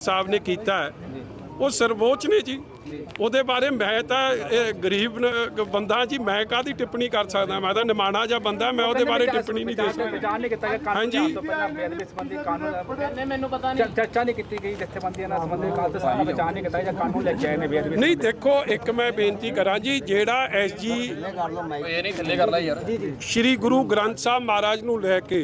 ਸਾਹਿਬ ਨੇ ਕੀਤਾ ਉਹ ਸਰਵੋੱਚ ਨੇ ਜੀ। ਉਹਦੇ ਬਾਰੇ ਮੈਂ ਤਾਂ ਗਰੀਬ ਬੰਦਾ ਜੀ, ਮੈਂ ਕਾਹਦੀ ਟਿੱਪਣੀ ਕਰ ਸਕਦਾ? ਮੈਂ ਤਾਂ ਨਿਮਾਣਾ ਜਿਹਾ ਬੰਦਾ, ਮੈਂ ਉਹਦੇ ਬਾਰੇ ਟਿੱਪਣੀ ਨਹੀਂ ਦੇ ਸਕਦਾ। ਹਾਂਜੀ, ਨਹੀਂ ਦੇਖੋ, ਇੱਕ ਮੈਂ ਬੇਨਤੀ ਕਰਾਂ ਜੀ, ਜਿਹੜਾ SG ਸ਼੍ਰੀ ਗੁਰੂ ਗ੍ਰੰਥ ਸਾਹਿਬ ਮਹਾਰਾਜ ਨੂੰ ਲੈ ਕੇ,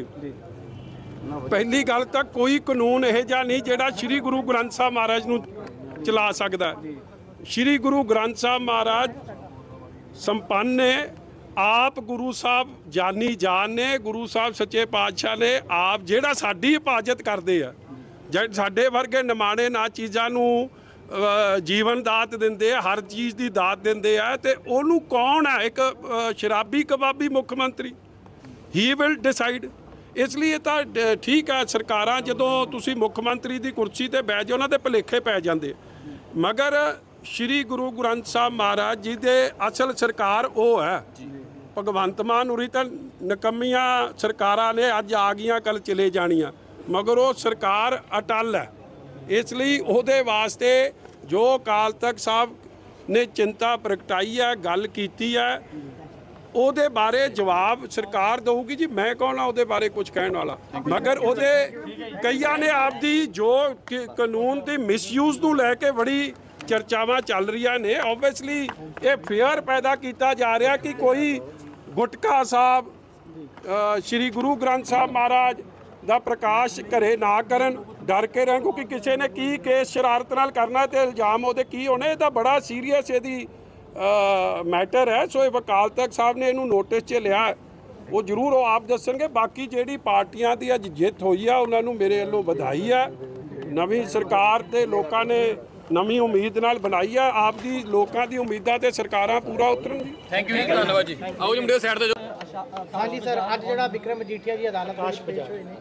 ਪਹਿਲੀ ਗੱਲ ਤਾਂ ਕੋਈ ਕਾਨੂੰਨ ਇਹੋ ਜਿਹਾ ਨਹੀਂ ਜਿਹੜਾ ਸ਼੍ਰੀ ਗੁਰੂ ਗ੍ਰੰਥ ਸਾਹਿਬ ਮਹਾਰਾਜ ਨੂੰ ਚਲਾ ਸਕਦਾ। ਸ਼੍ਰੀ ਗੁਰੂ ਗ੍ਰੰਥ ਸਾਹਿਬ ਮਹਾਰਾਜ ਸੰਪੰਨ ਨੇ, ਆਪ ਗੁਰੂ ਸਾਹਿਬ ਜਾਨੀ ਜਾਨ ਨੇ, ਗੁਰੂ ਸਾਹਿਬ ਸੱਚੇ ਪਾਤਸ਼ਾਹ ਨੇ ਆਪ ਜਿਹੜਾ ਸਾਡੀ ਹਿਫਾਜ਼ਤ ਕਰਦੇ ਆ। ਸਾਡੇ ਵਰਗੇ ਨਿਮਾਣੇ ਨਾ ਚੀਜ਼ਾਂ ਨੂੰ ਜੀਵਨ ਦਾਤ ਦਿੰਦੇ ਆ, ਹਰ ਚੀਜ਼ ਦੀ ਦਾਤ ਦਿੰਦੇ ਆ, ਤੇ ਉਹਨੂੰ ਕੌਣ ਹੈ? ਇੱਕ ਸ਼ਰਾਬੀ ਕਬਾਬੀ ਮੁੱਖ ਮੰਤਰੀ, ਹੀ ਵਿਲ ਡਿਸਾਈਡ। ਇਸ ਲਈ ਇਹ ਤਾਂ ਠੀਕ ਹੈ, ਸਰਕਾਰਾਂ ਜਦੋਂ ਤੁਸੀਂ ਮੁੱਖ ਮੰਤਰੀ ਦੀ ਕੁਰਸੀ ਤੇ ਬਹਿ ਜਾਓ, ਉਹਨਾਂ ਦੇ ਭੁਲੇਖੇ ਪੈ ਜਾਂਦੇ, ਮਗਰ ਸ਼੍ਰੀ ਗੁਰੂ ਗ੍ਰੰਥ ਸਾਹਿਬ ਮਹਾਰਾਜ ਜੀ ਦੇ ਅਸਲ ਸਰਕਾਰ ਉਹ ਹੈ। ਭਗਵੰਤ ਮਾਨ ਉਰੀ ਤਾਂ ਨਿਕੰਮੀਆਂ ਸਰਕਾਰਾਂ ਨੇ ਅੱਜ ਆ ਗਈਆਂ, ਕੱਲ ਚਲੇ ਜਾਣੀਆਂ, ਮਗਰ ਉਹ ਸਰਕਾਰ ਅਟੱਲ ਹੈ। ਇਸ ਲਈ ਉਹਦੇ ਵਾਸਤੇ ਜੋ ਅਕਾਲ ਤਖਤ ਸਾਹਿਬ ਨੇ ਚਿੰਤਾ ਪ੍ਰਗਟਾਈ ਹੈ, ਗੱਲ ਕੀਤੀ ਹੈ, ਉਹਦੇ ਬਾਰੇ ਜਵਾਬ ਸਰਕਾਰ ਦਊਗੀ ਜੀ। ਮੈਂ ਕੌਣ ਆ ਉਹਦੇ ਬਾਰੇ ਕੁਝ ਕਹਿਣ ਵਾਲਾ? ਮਗਰ ਉਹਦੇ ਕਈਆਂ ਨੇ ਆਪਦੀ ਜੋ ਕਾਨੂੰਨ ਦੀ ਮਿਸਯੂਜ਼ ਨੂੰ ਲੈ ਕੇ ਬੜੀ ਚਰਚਾਵਾਂ ਚੱਲ ਰਹੀਆਂ ਨੇ। ਓਬਵੀਅਸਲੀ ਇਹ ਫੇਅਰ ਪੈਦਾ ਕੀਤਾ ਜਾ ਰਿਹਾ ਕਿ ਕੋਈ ਗੁਟਕਾ ਸਾਹਿਬ ਸ਼੍ਰੀ ਗੁਰੂ ਗ੍ਰੰਥ ਸਾਹਿਬ ਮਹਾਰਾਜ ਦਾ ਪ੍ਰਕਾਸ਼ ਘਰੇ ਨਾ ਕਰਨ, ਡਰ ਕੇ ਰਹਿਣ, ਕਿਉਂਕਿ ਕਿਸੇ ਨੇ ਕੀ ਕੇਸ ਸ਼ਰਾਰਤ ਨਾਲ ਕਰਨਾ ਤੇ ਇਲਜ਼ਾਮ ਉਹਦੇ ਕੀ ਹੋਣੇ। ਇਹਦਾ ਬੜਾ ਸੀਰੀਅਸ ਇਹਦੀ ਮੈਟਰ ਹੈ। ਸੋ ਇਹ ਅਕਾਲ ਤਖਤ ਸਾਹਿਬ ਨੇ ਇਹਨੂੰ ਨੋਟਿਸ 'ਚ ਲਿਆ, ਉਹ ਜ਼ਰੂਰ ਉਹ ਆਪ ਦੱਸਣਗੇ। ਬਾਕੀ ਜਿਹੜੀ ਪਾਰਟੀਆਂ ਦੀ ਅੱਜ ਜਿੱਤ ਹੋਈ ਆ, ਉਹਨਾਂ ਨੂੰ ਮੇਰੇ ਵੱਲੋਂ ਵਧਾਈ ਹੈ। ਨਵੀਂ ਸਰਕਾਰ ਤੇ ਲੋਕਾਂ ਨੇ ਨਵੀਂ ਉਮੀਦ ਨਾਲ ਬਣਾਈ ਆ। ਆਪ ਦੀ ਲੋਕਾਂ ਦੀ ਉਮੀਦਾਂ ਤੇ ਸਰਕਾਰਾਂ ਪੂਰਾ ਉਤਰਨ ਜੀ। ਥੈਂਕ ਯੂ ਜੀ, ਧੰਨਵਾਦ ਜੀ। ਆਓ ਜੀ ਮੁੰਡਿਓ ਸਾਈਡ ਤੇ ਜਾਓ। ਹਾਂਜੀ ਸਰ, ਅੱਜ ਜਿਹੜਾ ਵਿਕਰਮ ਮਜੀਠੀਆ ਜੀ ਅਦਾਲਤ ਵਿੱਚ ਪੇਸ਼ ਹੋਏ ਨੇ,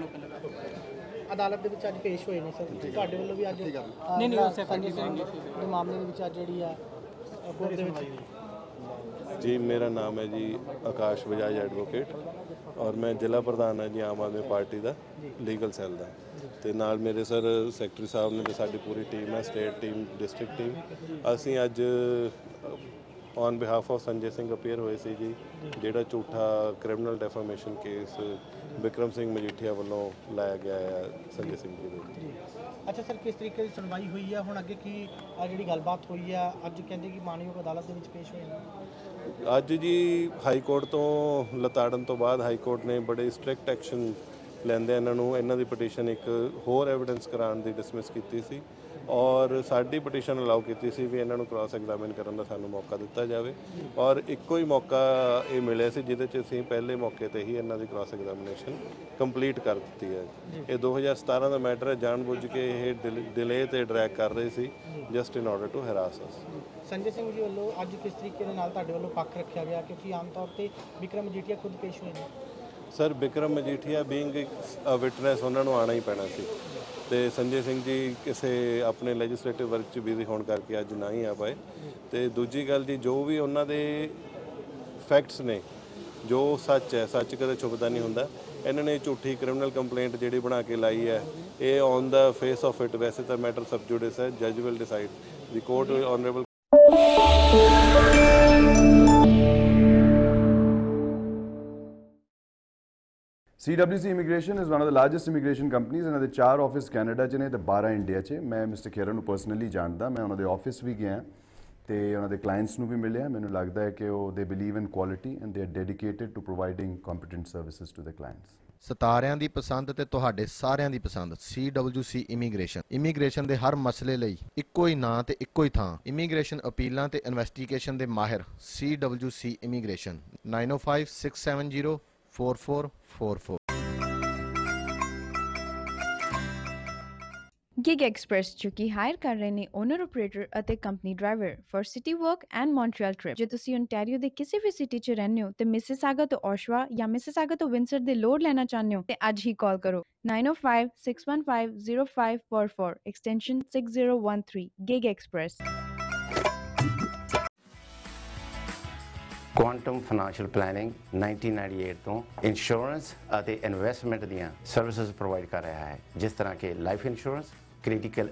ਅਦਾਲਤ ਦੇ ਵਿੱਚ ਅੱਜ ਪੇਸ਼ ਹੋਏ ਨੇ ਸਰ, ਤੁਹਾਡੇ ਵੱਲੋਂ ਵੀ ਅੱਜ ਨਹੀਂ ਉਸੇ ਦੇ ਮਾਮਲੇ ਦੇ ਵਿੱਚ ਅੱਜ ਜਿਹੜੀ ਆ ਕੋਰਟ ਦੇ ਵਿੱਚ ਜੀ। ਮੇਰਾ ਨਾਮ ਹੈ ਜੀ ਆਕਾਸ਼ ਬਜਾਜ ਐਡਵੋਕੇਟ, ਔਰ ਮੈਂ ਜ਼ਿਲ੍ਹਾ ਪ੍ਰਧਾਨ ਹਾਂ ਜੀ ਆਮ ਆਦਮੀ ਪਾਰਟੀ ਦਾ ਲੀਗਲ ਸੈੱਲ ਦਾ। ਤੇ ਨਾਲ ਮੇਰੇ ਸਰ ਸੈਕਟਰੀ ਸਾਹਿਬ ਨੇ ਤੇ ਸਾਡੀ ਪੂਰੀ ਟੀਮ ਹੈ, ਸਟੇਟ ਟੀਮ, ਡਿਸਟ੍ਰਿਕਟ ਟੀਮ। ਅਸੀਂ ਅੱਜ on behalf of Sanjay Singh appear ਹੋਏ ਸੀ ਜੀ, ਜਿਹੜਾ ਝੂਠਾ criminal defamation case Vikram Singh Majithia ਵੱਲੋਂ ਲਾਇਆ ਗਿਆ ਹੈ ਸੰਜੇ ਸਿੰਘ ਜੀ ਦੇ। ਅੱਛਾ ਸਰ, ਕਿਸ ਤਰੀਕੇ ਦੀ ਸੁਣਵਾਈ ਹੋਈ ਹੈ? ਹੁਣ ਅੱਗੇ ਕੀ ਆ ਜਿਹੜੀ ਗੱਲਬਾਤ ਹੋਈ ਆ, ਅੱਜ ਕਹਿੰਦੇ ਕਿ ਮਾਨਯੋਗ ਅਦਾਲਤ ਦੇ ਵਿੱਚ ਪੇਸ਼ ਹੋਏ ਨੇ। ਅੱਜ ਜੀ ਹਾਈ ਕੋਰਟ ਤੋਂ ਲਤਾੜਨ ਤੋਂ ਬਾਅਦ ਹਾਈ ਕੋਰਟ ਨੇ ਬੜੇ ਸਟ੍ਰਿਕਟ ਐਕਸ਼ਨ ਲੈਂਦੇ ਇਹਨਾਂ ਨੂੰ, ਇਹਨਾਂ ਦੀ ਪਟੀਸ਼ਨ ਇੱਕ ਹੋਰ ਐਵੀਡੈਂਸ ਕਰਾਉਣ ਦੀ ਡਿਸਮਿਸ ਕੀਤੀ ਸੀ, ਔਰ ਸਾਡੀ ਪਟੀਸ਼ਨ ਅਲਾਉ ਕੀਤੀ ਸੀ ਵੀ ਇਹਨਾਂ ਨੂੰ ਕ੍ਰਾਸ ਐਗਜ਼ਾਮਿਨ ਕਰਨ ਦਾ ਸਾਨੂੰ ਮੌਕਾ ਦਿੱਤਾ ਜਾਵੇ। ਔਰ ਇੱਕੋ ਹੀ ਮੌਕਾ ਇਹ ਮਿਲਿਆ ਸੀ ਜਿਹਦੇ 'ਚ ਅਸੀਂ ਪਹਿਲੇ ਮੌਕੇ ਤੇ ਹੀ ਇਹਨਾਂ ਦੀ ਕ੍ਰਾਸ ਐਗਜ਼ਾਮਿਨੇਸ਼ਨ ਕੰਪਲੀਟ ਕਰ ਦਿੱਤੀ ਹੈ। ਇਹ 2017 ਦਾ ਮੈਟਰ ਹੈ, ਜਾਣਬੁੱਝ ਕੇ ਇਹ ਡਿਲੇ ਤੇ ਡਰੈਗ ਕਰ ਰਹੇ ਸੀ just in order to harass ਅਸ। ਸੰਜੇ ਸਿੰਘ ਜੀ ਵੱਲੋਂ ਅੱਜ ਕਿਸ ਤਰੀਕੇ ਦੇ ਨਾਲ ਤੁਹਾਡੇ ਵੱਲੋਂ ਪੱਖ ਰੱਖਿਆ ਗਿਆ, ਕਿਉਂਕਿ ਆਮ ਤੌਰ ਤੇ ਵਿਕਰਮ ਮਜੀਠੀਆ ਖੁਦ ਪੇਸ਼ ਹੋਏ ਨੇ? Sir, Vikram Majithia being a witness, ਉਹਨਾਂ ਨੂੰ ਆਉਣਾ ਹੀ ਪੈਣਾ ਸੀ, ਤੇ ਸੰਜੇ ਸਿੰਘ ਜੀ ਕਿਸੇ ਆਪਣੇ ਲੈਜਿਸਲੇਟਿਵ ਵਰਕ 'ਚ ਬਿਜ਼ੀ ਹੋਣ ਕਰਕੇ ਅੱਜ ਨਾ ਹੀ ਆ ਪਾਏ। ਤੇ ਦੂਜੀ ਗੱਲ ਜੀ, ਜੋ ਵੀ ਉਹਨਾਂ ਦੇ ਫੈਕਟਸ ਨੇ, ਜੋ ਸੱਚ ਹੈ, ਸੱਚ ਕਦੇ ਛੁਪਦਾ ਨਹੀਂ ਹੁੰਦਾ। ਇਹਨਾਂ ਨੇ ਝੂਠੀ ਕ੍ਰਿਮੀਨਲ ਕੰਪਲੇਂਟ ਜਿਹੜੀ ਬਣਾ ਕੇ ਲਾਈ ਹੈ, ਇਹ on the face of it ਵੈਸੇ ਤਾਂ ਮੈਟਰ ਸਬ ਜੁਡਿਸ ਹੈ, ਜੱਜ will decide, the court honourable. CWC Immigration is one of the largest immigration companies। ਇਹਨਾਂ ਦੇ 4 ਆਫਿਸ ਕੈਨੇਡਾ 'ਚ ਨੇ ਤੇ 12 ਇੰਡੀਆ 'ਚ। ਮੈਂ ਮਿਸਟਰ ਖੇਰਾ ਨੂੰ ਪਰਸਨਲੀ ਜਾਣਦਾ, ਮੈਂ ਉਹਨਾਂ ਦੇ ਆਫਿਸ ਵੀ ਗਿਆ ਤੇ ਉਹਨਾਂ ਦੇ ਕਲਾਇੰਟਸ ਨੂੰ ਵੀ ਮਿਲਿਆ। ਮੈਨੂੰ ਲੱਗਦਾ ਹੈ ਕਿ ਉਹ ਦੇ believe in quality and they are dedicated to providing competent services to the clients. ਸਿਤਾਰਿਆਂ ਦੀ ਪਸੰਦ ਤੇ ਤੁਹਾਡੇ ਸਾਰਿਆਂ ਦੀ ਪਸੰਦ CWC ਇਮੀਗ੍ਰੇਸ਼ਨ ਦੇ ਹਰ ਮਸਲੇ ਲਈ ਇੱਕੋ ਹੀ ਨਾਂ ਤੇ ਇੱਕੋ ਹੀ ਥਾਂ। ਇਮੀਗ੍ਰੇਸ਼ਨ ਅਪੀਲਾਂ ਤੇ ਇਨਵੈਸਟੀਗੇਸ਼ਨ ਦੇ ਮਾਹਿਰ CWC ਇਮੀਗ੍ਰੇਸ਼ਨ 9056704444। Gig Express जो कि हायर कर रहे ने ओनर ऑपरेटर ਅਤੇ company driver for city work and Montreal trip. ਜੇ ਤੁਸੀਂ ਓਨਟਾਰੀਓ ਦੇ ਕਿਸੇ ਵੀ ਸਿਟੀ 'ਚ ਰਹਿੰਦੇ ਹੋ ਤੇ ਮਿਸਿਸਾਗਾ ਤੋਂ ਔਸ਼ਵਾ ਜਾਂ ਮਿਸਿਸਾਗਾ ਤੋਂ ਵਿੰਸਰ ਦੇ ਲੋਡ ਲੈਣਾ ਚਾਹੁੰਦੇ ਹੋ ਤੇ ਅੱਜ ਹੀ ਕਾਲ ਕਰੋ 9056150544 extension 6013। Gig Express। Quantum financial planning 1998 ਤੋਂ ਇੰਸ਼ੋਰੈਂਸ ਅਤੇ ਇਨਵੈਸਟਮੈਂਟ ਦੀਆਂ ਸਰਵਿਸਿਜ਼ ਪ੍ਰੋਵਾਈਡ ਕਰ ਰਿਹਾ ਹੈ, ਜਿਸ ਤਰ੍ਹਾਂ ਕਿ ਲਾਈਫ ਇੰਸ਼ੋਰੈਂਸ, critical